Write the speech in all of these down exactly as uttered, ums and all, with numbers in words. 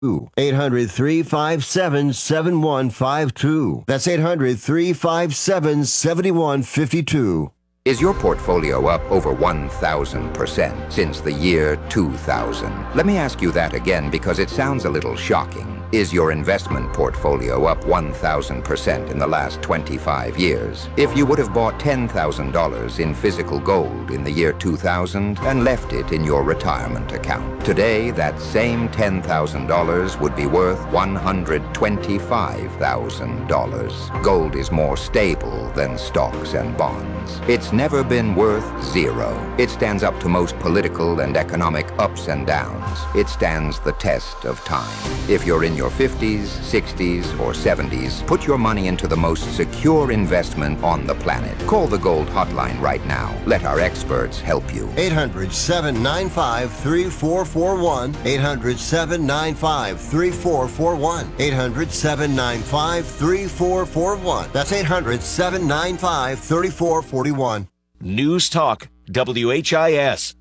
eight hundred, three five seven, seven one five two. That's eight hundred, three five seven, seven one five two. Is your portfolio up over one thousand percent since the year two thousand? Let me ask you that again because it sounds a little shocking. Is your investment portfolio up one thousand percent in the last twenty-five years? If you would have bought ten thousand dollars in physical gold in the year two thousand and left it in your retirement account, today that same ten thousand dollars would be worth one hundred twenty-five thousand dollars. Gold is more stable than stocks and bonds. It's never been worth zero. It stands up to most political and economic ups and downs. It stands the test of time. If you're in your fifties, sixties, or seventies, put your money into the most secure investment on the planet. Call the Gold Hotline right now. Let our experts help you. eight hundred, seven nine five, three four four one. eight hundred, seven nine five, three four four one. eight hundred, seven nine five, three four four one. That's eight hundred, seven nine five, three four four one. News Talk, W H I S.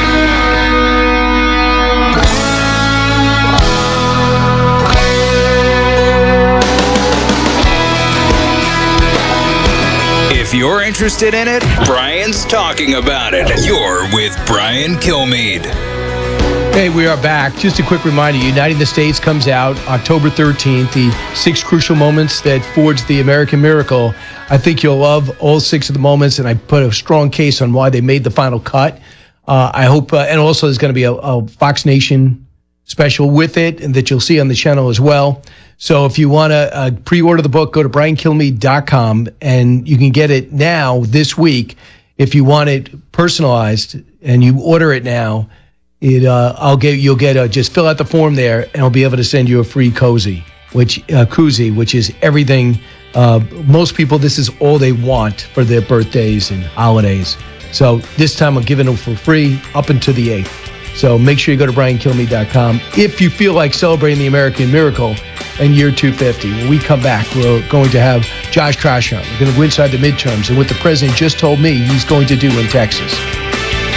If you're interested in it, Brian's talking about it. You're with Brian Kilmeade. Hey, we are back. Just a quick reminder, Uniting the States comes out October thirteenth, the six crucial moments that forged the American miracle. I think you'll love all six of the moments, and I put a strong case on why they made the final cut. Uh, I hope, uh, and also there's going to be a, a Fox Nation special with it, and that you'll see on the channel as well. So if you want to uh, pre-order the book, go to brian kilmeade dot com, and you can get it now this week. If you want it personalized and you order it now, it uh, I'll get you'll get a, just fill out the form there, and I'll be able to send you a free cozy, which uh, koozie, which is everything. Uh, most people, this is all they want for their birthdays and holidays. So this time I'm giving it for free up until the eighth. So make sure you go to brian kilmeade dot com if you feel like celebrating the American miracle in year two fifty. When we come back, we're going to have Josh Krash on. We're going to go inside the midterms and what the president just told me he's going to do in Texas.